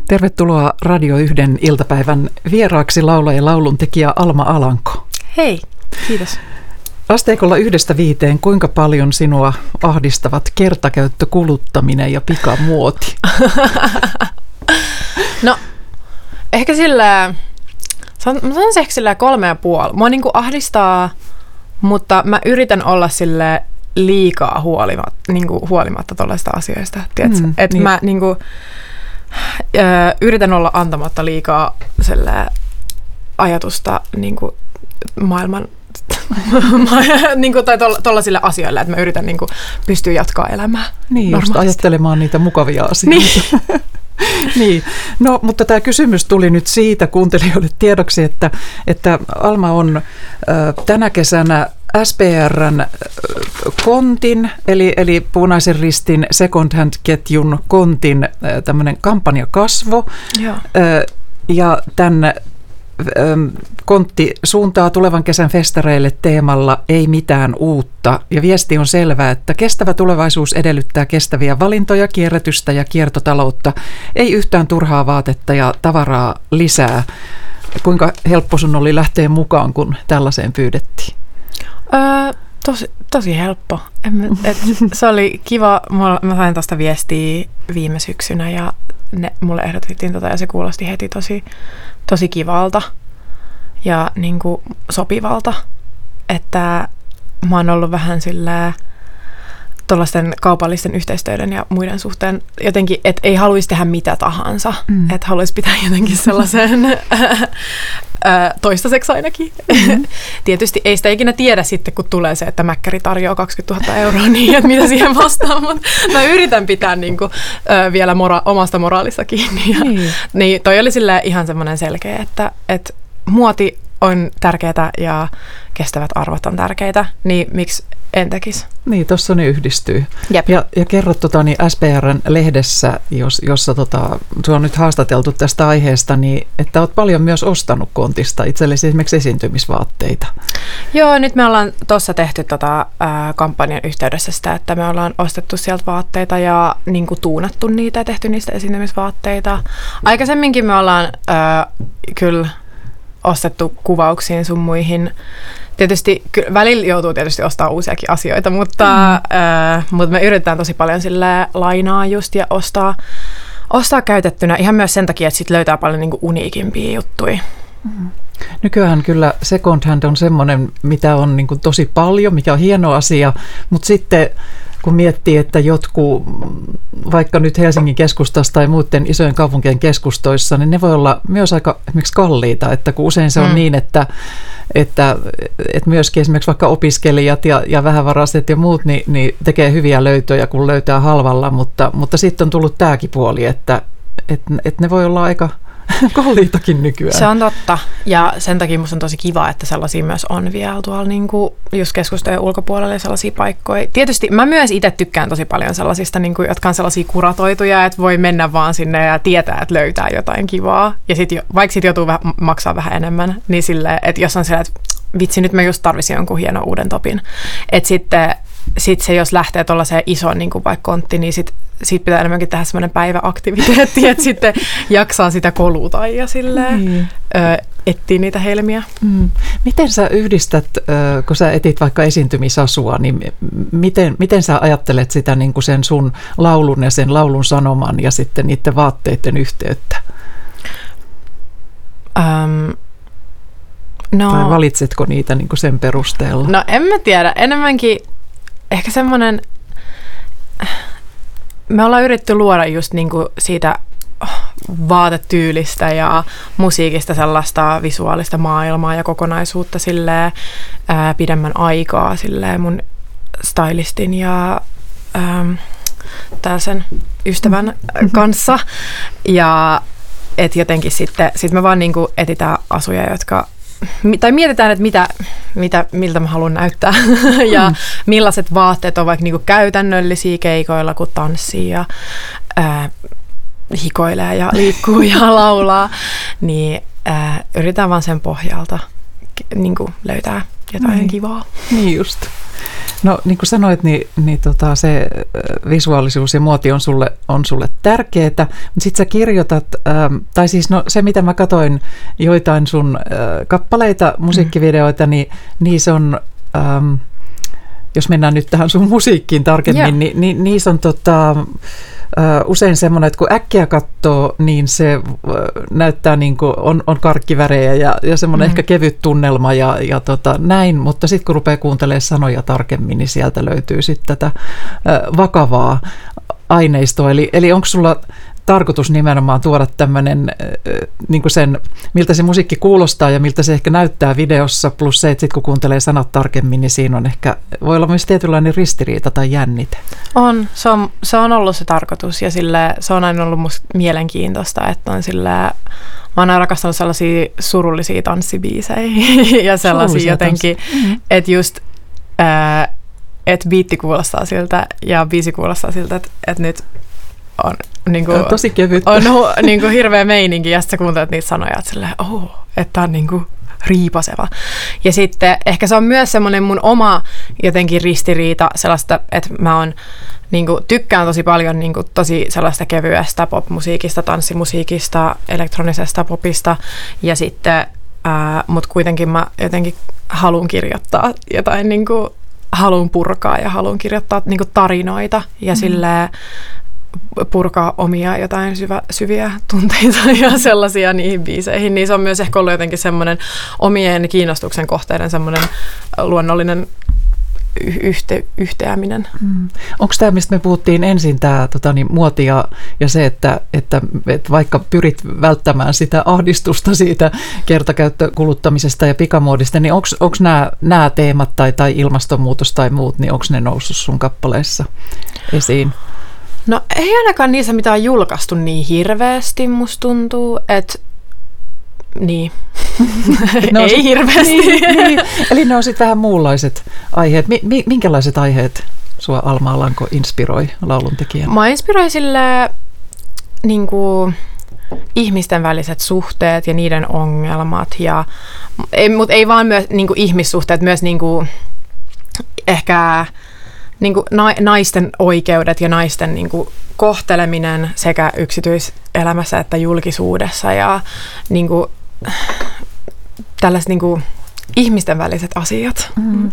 Tervetuloa Radio 1 iltapäivän vieraaksi laulaja ja lauluntekijä Alma Alanko. Hei, kiitos. Asteikolla 1–5, kuinka paljon sinua ahdistavat kertakäyttö, kuluttaminen ja pikamuoti? No, ehkä silleen, sanoisin ehkä silleen 3,5. Mua niinku ahdistaa, mutta mä yritän olla silleen liikaa huolimatta tollaista asioista. Että mä niinku, yritän olla antamatta liikaa ajatusta niinku maailman niinku, tai tollasille asioille, että mä yritän niinku pystyä jatkaa elämää. Niin, just ajattelemaan niitä mukavia asioita. Niin. Niin. No, mutta tämä kysymys tuli nyt siitä kuuntelijoille tiedoksi, että Alma on tänä kesänä SPR:n Kontin, eli Punaisen Ristin Second Hand-ketjun Kontin tämmöinen kampanjakasvo. Ja tämän Kontti suuntaa tulevan kesän festareille teemalla Ei mitään uutta. Ja viesti on selvä, että kestävä tulevaisuus edellyttää kestäviä valintoja, kierrätystä ja kiertotaloutta. Ei yhtään turhaa vaatetta ja tavaraa lisää. Kuinka helppo sun oli lähteä mukaan, kun tällaiseen pyydettiin? Tosi helppo. Se oli kiva. Mä sain tuosta viestiä viime syksynä ja mulle ehdotettiin ja se kuulosti heti tosi kivalta ja niin kuin sopivalta, että mä oon ollut vähän silleen tuollaisten kaupallisten yhteistyöiden ja muiden suhteen jotenkin, että ei haluaisi tehdä mitä tahansa, että haluaisi pitää jotenkin sellaisen toistaiseksi ainakin. Tietysti ei sitä ikinä tiedä sitten, kun tulee se, että Mäkkäri tarjoaa 20 000 euroa, niin että mitä siihen vastaan, mutta mä yritän pitää niin kuin, vielä omasta moraalista kiinni. Niin toi oli silleen ihan semmoinen selkeä, että muoti on tärkeää ja kestävät arvot on tärkeitä, niin miksi en tekisi? Niin, tuossa ne yhdistyy. Ja kerrot SPR:n lehdessä, jossa sua on nyt haastateltu tästä aiheesta, niin että olet paljon myös ostanut Kontista itsellesi esimerkiksi esiintymisvaatteita. Joo, nyt me ollaan tuossa tehty kampanjan yhteydessä sitä, että me ollaan ostettu sieltä vaatteita ja niin kuin tuunattu niitä ja tehty niistä esiintymisvaatteita. Aikaisemminkin me ollaan kyllä ostettu kuvauksiin sun muihin. Tietysti välillä joutuu tietysti ostamaan uusiakin asioita, mutta me yritetään tosi paljon sille lainaa just ja ostaa käytettynä ihan myös sen takia, että sit löytää paljon niinku uniikimpia juttuja. Nykyään kyllä second hand on semmoinen, mitä on niinku tosi paljon, mikä on hieno asia, mutta sitten kun miettii, että jotkut, vaikka nyt Helsingin keskustassa tai muiden isojen kaupunkien keskustoissa, niin ne voi olla myös aika esimerkiksi kalliita, että kun usein se on niin, että myöskin esimerkiksi vaikka opiskelijat ja vähävaraiset ja muut niin tekee hyviä löytöjä, kun löytää halvalla, mutta sitten on tullut tämäkin puoli, että ne voi olla aika kalliitakin nykyään. Se on totta, ja sen takia musta on tosi kiva, että sellaisia myös on vielä tuolla niinku just keskustojen ulkopuolella sellaisia paikkoja. Tietysti mä myös itse tykkään tosi paljon sellaisista, niinku, jotka on sellaisia kuratoituja, että voi mennä vaan sinne ja tietää, että löytää jotain kivaa. Ja vaikka sit joutuu maksaa vähän enemmän, niin silleen, että jos on silleen, että vitsi, nyt mä just tarvisin jonkun hienon uuden topin. Että sitten se, jos lähtee tuollaiseen isoon niin kuin vaikka kontti, niin siitä pitää enemmänkin tehdä semmoinen päiväaktiviteetti, että sitten jaksaa sitä koluta ja silleen etsii niitä helmiä. Miten sä yhdistät, kun sä etit vaikka esiintymisasua, niin miten sä ajattelet sitä niin kuin sen sun laulun ja sen laulun sanoman ja sitten niiden vaatteiden yhteyttä? Tai valitsetko niitä niin kuin sen perusteella? No en mä tiedä. Enemmänkin ehkä semmoinen, me ollaan yritetty luoda just niin kuin siitä vaatetyylistä ja musiikista sellaista visuaalista maailmaa ja kokonaisuutta silleen, pidemmän aikaa silleen mun stylistin ja tällaisen ystävän kanssa. Ja et jotenkin sitten me vaan niin kuin etsitään asuja, jotka tai mietitään, että miltä mä haluan näyttää ja millaiset vaatteet on vaikka niinku käytännöllisiä keikoilla, kun tanssii ja hikoilee ja liikkuu ja laulaa, niin yritetään vaan sen pohjalta niinku löytää jotain kivaa. Niin just. No niin kuin sanoit, niin se visuaalisuus ja muoti on sulle tärkeää, mutta sitten sä kirjoitat, tai siis se mitä mä katsoin joitain sun kappaleita, musiikkivideoita, niin niissä on, jos mennään nyt tähän sun musiikkiin tarkemmin, niin niissä on usein semmoinen, että kun äkkiä katsoo, niin se näyttää niin kuin on karkkivärejä ja semmoinen ehkä kevyt tunnelma ja näin, mutta sitten kun rupeaa kuuntelemaan sanoja tarkemmin, niin sieltä löytyy sitten tätä vakavaa aineistoa. Eli onko sulla tarkoitus nimenomaan tuoda tämmöinen, niin kuin sen, miltä se musiikki kuulostaa ja miltä se ehkä näyttää videossa, plus se, että sit kun kuuntelee sanat tarkemmin, niin siinä on ehkä, voi olla myös tietynlainen ristiriita tai jännite. Se on ollut se tarkoitus ja se on aina ollut musta mielenkiintoista, että on mä oon aina rakastanut sellaisia surullisia tanssibiisejä ja sellaisia jotenkin, että just, että biitti kuulostaa siltä ja biisi kuulostaa siltä, että nyt on niinku, tosi kevyttä. On niinku hirveä meininki ja sitten sä kuuntelet niitä sanoja, että silleen, että on niinku riipaseva. Ja sitten ehkä se on myös semmoinen mun oma jotenkin ristiriita sellaista, että mä oon niinku, tykkään tosi paljon niinku, tosi sellaista kevyestä popmusiikista, tanssimusiikista, elektronisesta popista ja sitten, mut kuitenkin mä jotenkin haluan kirjoittaa jotain, niinku, haluan purkaa ja haluan kirjoittaa niinku, tarinoita ja silleen purkaa omia jotain syviä tunteita ja sellaisia niihin biiseihin, niin se on myös ehkä ollut jotenkin semmoinen omien kiinnostuksen kohteiden semmoinen luonnollinen yhteäminen. Onko tämä, mistä me puhuttiin ensin, tämä muoti ja se, että vaikka pyrit välttämään sitä ahdistusta siitä kertakäyttökuluttamisesta ja pikamuodista, niin onko nämä teemat tai ilmastonmuutos tai muut, niin onko ne noussut sun kappaleissa esiin? No ei ainakaan niissä mitään julkaistu niin hirveästi, musta tuntuu, että niin, ei hirveästi. Niin. Eli ne on sitten vähän muunlaiset aiheet. Minkälaiset aiheet sua Alma Alanko inspiroi lauluntekijänä? Mä inspiroin silleen niinku ihmisten väliset suhteet ja niiden ongelmat, mutta ei vaan myös niinku ihmissuhteet, myös niinku ehkä niinku naisten oikeudet ja naisten niinku kohteleminen sekä yksityiselämässä että julkisuudessa ja niinku tällaiset niinku ihmisten väliset asiat.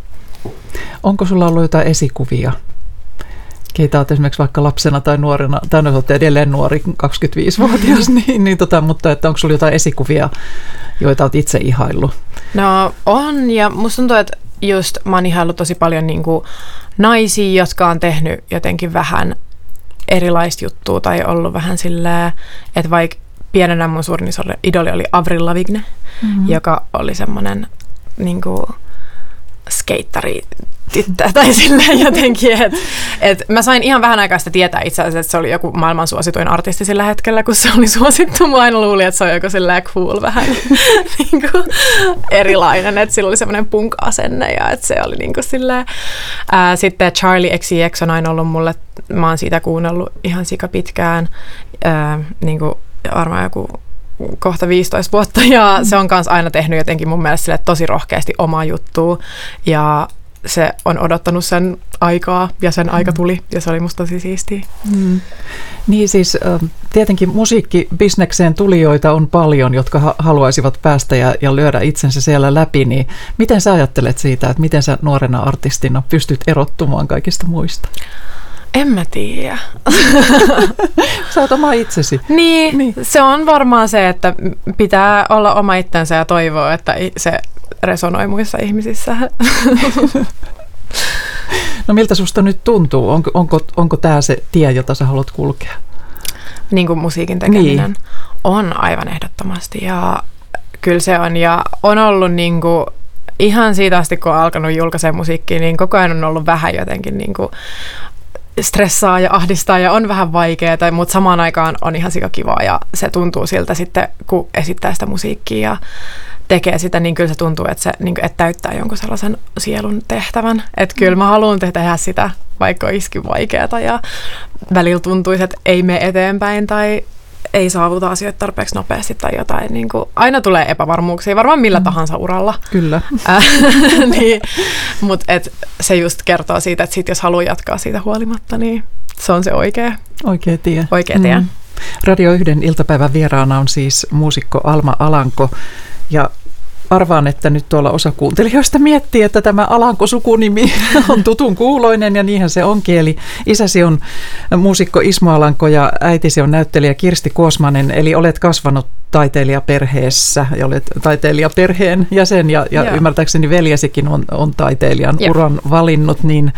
Onko sulla ollut jotain esikuvia? Keitä olet esimerkiksi vaikka lapsena tai nuorena, tai olet edelleen nuori, 25-vuotias, mutta että onko sulla jotain esikuvia, joita olet itse ihaillut? No on, ja musta tuntuu, että just mä oon ihaillut tosi paljon niinku naisia, jotka on tehnyt jotenkin vähän erilaista juttua tai ollut vähän silleen, että vaikka pienenä mun suurin idoli oli Avril Lavigne, joka oli semmoinen niinku skeittari tyttö tai silleen jotenkin, että mä sain ihan vähän aikaa sitä tietää itse asiassa, että se oli joku maailman suosituin artisti sillä hetkellä, kun se oli suosittu. Mä aina luulin, että se on joku silleen cool vähän niin kuin erilainen, että sillä oli semmoinen punk-asenne ja että se oli niin kuin silleen. Sitten Charli XCX on aina ollut mulle, mä oon siitä kuunnellut ihan sika pitkään, niin kuin varmaan joku kohta 15 vuotta ja se on kanssa aina tehnyt jotenkin mun mielestä sille tosi rohkeasti omaa juttua ja se on odottanut sen aikaa ja sen aika tuli ja se oli musta tosi siistiä. Niin siis tietenkin musiikkibisnekseen tulijoita on paljon, jotka haluaisivat päästä ja lyödä itsensä siellä läpi, niin miten sä ajattelet siitä, että miten sä nuorena artistina pystyt erottumaan kaikista muista? En mä tiedä. Sä oot oma itsesi. Niin, se on varmaan se, että pitää olla oma itsensä ja toivoa, että se resonoi muissa ihmisissä. No miltä susta nyt tuntuu? Onko tämä se tie, jota sä haluat kulkea? Niin kuin musiikin tekeminen. Niin. On aivan ehdottomasti ja kyllä se on. Ja on ollut niin kuin, ihan siitä asti, kun on alkanut julkaisee musiikkia, niin koko ajan on ollut vähän jotenkin niin kuin stressaa ja ahdistaa ja on vähän vaikeaa, mutta samaan aikaan on ihan sikakivaa ja se tuntuu siltä sitten, kun esittää sitä musiikkia ja tekee sitä, niin kyllä se tuntuu, että se niin kuin, että täyttää jonkun sellaisen sielun tehtävän. Että kyllä mä haluan tehdä sitä, vaikka olisikin vaikeaa ja välillä tuntuisi, että ei mene eteenpäin tai ei saavuta asioita tarpeeksi nopeasti tai jotain. Niin kuin, aina tulee epävarmuuksia, varmaan millä tahansa uralla. Kyllä. Niin, mutta se just kertoo siitä, että sit jos haluaa jatkaa siitä huolimatta, niin se on se oikea tie. Radio 1 iltapäivän vieraana on siis muusikko Alma Alanko, ja arvaan, että nyt tuolla osa kuuntelijoista miettii, että tämä Alanko-sukunimi on tutun kuuloinen, ja niinhän se onkin. Eli isäsi on muusikko Ismo Alanko ja äitisi on näyttelijä Kirsti Kuosmanen, eli olet kasvanut taiteilijaperheessä ja olet taiteilijaperheen jäsen, ja ymmärtääkseni veljesikin on taiteilijan uran valinnut, niin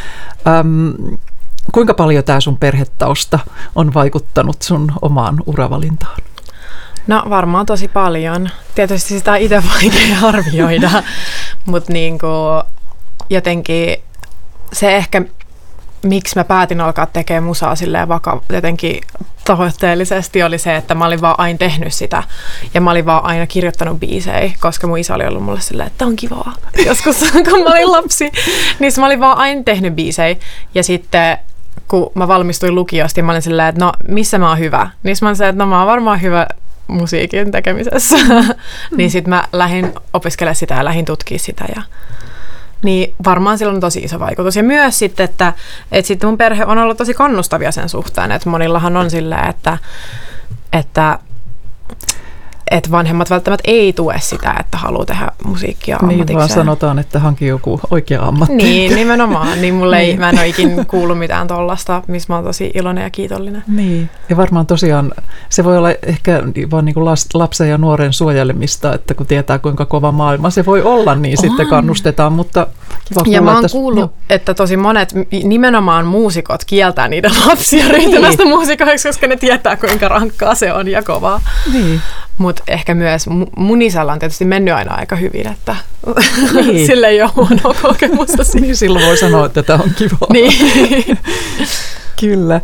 kuinka paljon tämä sun perhetausta on vaikuttanut sun omaan uravalintaan? No varmaan tosi paljon. Tietysti sitä on itse vaikea arvioida, mutta niinku, jotenkin se ehkä, miksi mä päätin alkaa tekemään musaa silleen jotenkin tavoitteellisesti, oli se, että mä olin vaan aina tehnyt sitä ja mä olin vaan aina kirjoittanut biisejä, koska mun isä oli ollut mulle silleen, että on kivaa. Joskus kun mä olin lapsi, niin mä olin vaan aina tehnyt biisejä ja sitten kun mä valmistuin lukiosta, mä olin silleen, että no missä mä oon hyvä, niin mä olin silleen, että no mä oon varmaan hyvä musiikin tekemisessä. Niin sitten mä lähdin opiskelemaan sitä ja lähdin tutkimaan sitä. Niin varmaan sillä on tosi iso vaikutus. Ja myös sitten, että sitten mun perhe on ollut tosi kannustavia sen suhteen. Että monillahan on silleen, että vanhemmat välttämättä ei tue sitä, että haluaa tehdä musiikkia ammatikseen. Niin vaan sanotaan, että hanki joku oikea ammatti. Niin, nimenomaan. Niin mä en ole ikinä kuullut mitään tollasta, missä mä oon tosi iloinen ja kiitollinen. Niin, ja varmaan tosiaan se voi olla ehkä vaan niin kuin lapsen ja nuoren suojelemista, että kun tietää kuinka kova maailma se voi olla, niin sitten kannustetaan, mutta kiva kuulla. Ja mä oon kuullut, että tosi monet nimenomaan muusikot kieltää niiden lapsia ryhtymästä muusikoiksi, koska ne tietää, kuinka rankkaa se on ja kovaa. Niin. Mutta ehkä myös mun isällä on tietysti mennyt aina aika hyvin, että sillä ei ole huonoa kokemusta. Niin silloin voi sanoa, että tämä on kivaa. Niin. Kyllä.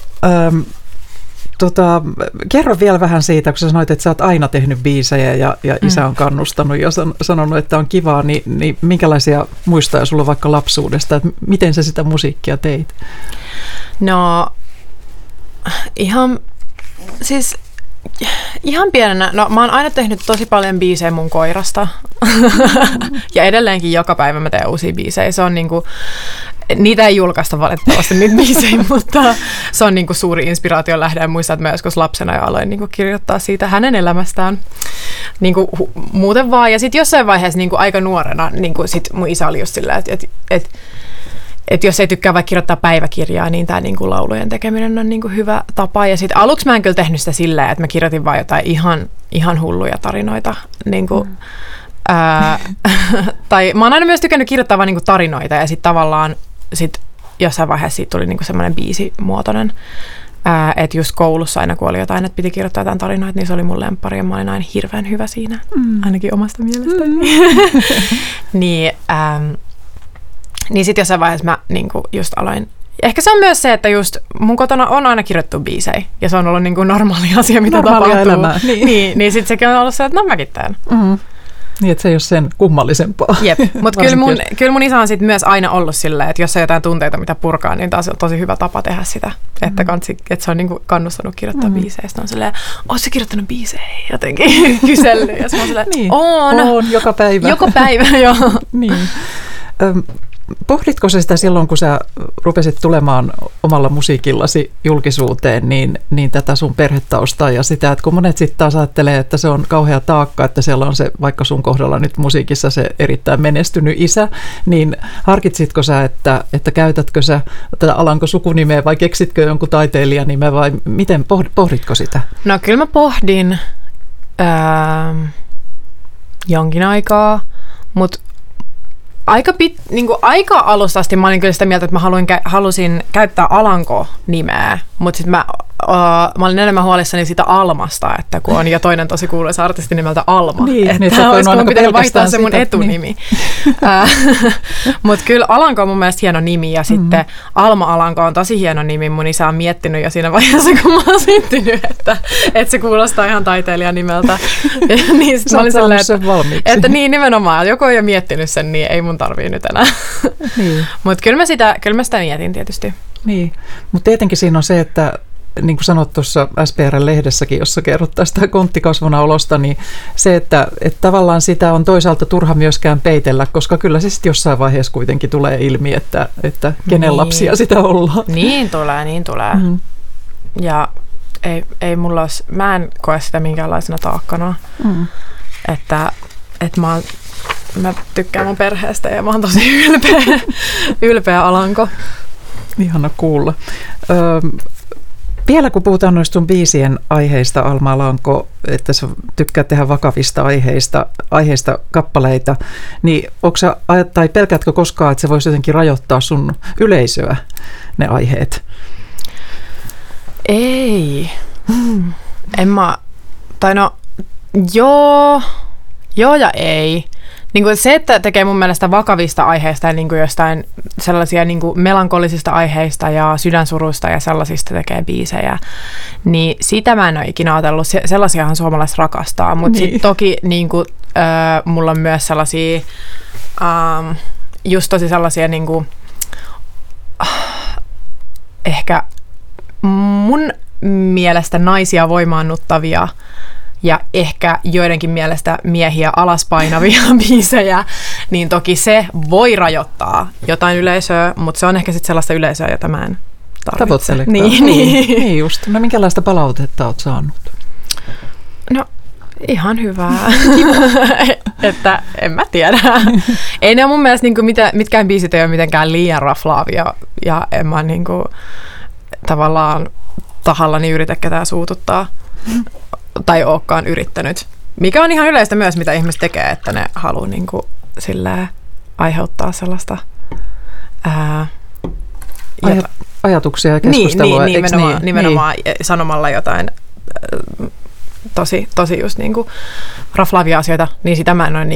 Kerro vielä vähän siitä, kun sä sanoit, että sä oot aina tehnyt biisejä ja isä on kannustanut ja sanonut, että on kivaa, niin minkälaisia muistoja sulla on vaikka lapsuudesta, että miten sä sitä musiikkia teit? No ihan pienenä, mä oon aina tehnyt tosi paljon biisejä mun koirasta ja edelleenkin joka päivä mä teen uusia biisejä. Se on niinku, niitä ei julkaista valitettavasti niitä biisejä, mutta se on niinku suuri inspiraation lähde. Muistan, että mä joskus lapsena jo aloin niinku kirjoittaa siitä hänen elämästään niinku muuten vaan. Ja sitten jossain vaiheessa niinku aika nuorena niinku sit mun isä oli just silleen, että jos ei tykkää vaikka kirjoittaa päiväkirjaa, niin tämä niinku laulujen tekeminen on niinku hyvä tapa. Ja sitten aluksi mä en kyllä tehnyt sitä silleen, että mä kirjoitin vaan jotain ihan hulluja tarinoita. Niinku, tai mä oon aina myös tykännyt kirjoittaa vaan niinku tarinoita ja sitten tavallaan jossain vaiheessa siitä tuli niinku semmoinen biisimuotoinen. Että just koulussa aina, kun oli jotain, että piti kirjoittaa jotain tarinoita, niin se oli mun lemppari ja mä olin aina hirveän hyvä siinä, ainakin omasta mielestäni. Niin sitten jossain vaiheessa mä niinku just aloin. Ehkä se on myös se, että just mun kotona on aina kirjoittu biisejä ja se on ollut niinku normaali asia, mitä tapahtuu. Elämää. Niin sitten sekin on ollut se, että no mäkin teen. Niin, että se ei ole sen kummallisempaa. Jep, mutta kyllä mun isä on sit myös aina ollut silleen, että jos on jotain tunteita, mitä purkaa, niin taas on tosi hyvä tapa tehdä sitä. Että se on niinku kannustanut kirjoittaa biisejä. Sitten on silleen, oot sä kirjoittanut biisejä jotenkin kysellyt. Ja sitten on silleen, niin. Oon, joka päivä. Joka päivä, joo. Niin. Pohditko sä sitä silloin, kun sä rupesit tulemaan omalla musiikillasi julkisuuteen, niin tätä sun perhetaustaa ja sitä, että kun monet sitten taas ajattelee, että se on kauhea taakka, että siellä on se, vaikka sun kohdalla nyt musiikissa se erittäin menestynyt isä, niin harkitsitko sä, että käytätkö sä tätä Alanko sukunimeä vai keksitkö jonkun taiteilijanimeä vai miten pohditko sitä? No kyllä mä pohdin jonkin aikaa, mutta aika alusta asti mä olin kyllä sitä mieltä, että mä halusin käyttää Alanko-nimeä, mutta sitten mä olin enemmän huolissani siitä Almasta, että kun on jo toinen tosi kuuluisa artisti nimeltä Alma, niin, että olisiko mun pitänyt vaihtaa se mun etunimi. Niin. Mutta kyllä Alanko on mun mielestä hieno nimi ja sitten Alma Alanko on tosi hieno nimi. Mun isä on miettinyt jo siinä vaiheessa, kun mä oon syntynyt, että se kuulostaa ihan taiteilijan nimeltä. Niin sä oot saanut sen valmiiksi. Että niin nimenomaan, joku on jo miettinyt sen, niin ei mun tarvii nyt enää. Niin. Mutta kyllä mä sitä mietin tietysti. Niin, mutta tietenkin siinä on se, että niin kuin sanot tuossa SPR-lehdessäkin, jossa kerrot tästä konttikasvuna olosta, niin se, että tavallaan sitä on toisaalta turha myöskään peitellä, koska kyllä se sitten jossain vaiheessa kuitenkin tulee ilmi, että kenen lapsia sitä ollaan. Niin tulee. Mm. Ja ei mulla olisi, mä en koe sitä minkäänlaisena taakkana, että mä tykkään mun perheestä ja mä oon tosi ylpeä Alanko. Ihana kuulla. Vielä kun puhutaan noista sun biisien aiheista, Alma Alanko, että sä tykkäät tehdä vakavista aiheista kappaleita, niin tai pelkäätkö koskaan, että se voisi jotenkin rajoittaa sun yleisöä, ne aiheet? Ei. En mä, tai no, joo ja ei. Niin kuin se, että tekee mun mielestä vakavista aiheista ja niin kuin jostain sellaisia niin kuin melankolisista aiheista ja sydänsuruista ja sellaisista tekee biisejä, niin sitä mä en ole ikinä ajatellut. Sellaisiahan suomalaiset rakastaa, mutta niin. Sitten toki niin kuin, mulla on myös sellaisia, just tosi sellaisia niin kuin, ehkä mun mielestä naisia voimaannuttavia ja ehkä joidenkin mielestä miehiä alaspainavia biisejä, niin toki se voi rajoittaa jotain yleisöä, mutta se on ehkä sitten sellaista yleisöä, jota mä en tarvitse. Niin just. No minkälaista palautetta oot saanut? No ihan hyvää. Että en mä tiedä. Ei ne ole mun mielestä niinku mitkään biisit ei ole mitenkään liian raflaavia ja en mä niinku tavallaan tahallani yritä ketään suututtaa. Tai olekaan yrittänyt. Mikä on ihan yleistä myös, mitä ihmiset tekee, että ne haluaa niinku aiheuttaa sellaista ajatuksia ja keskustelua. Nimenomaan sanomalla jotain tosi just niinku raflaavia asioita, niin sitä mä en ole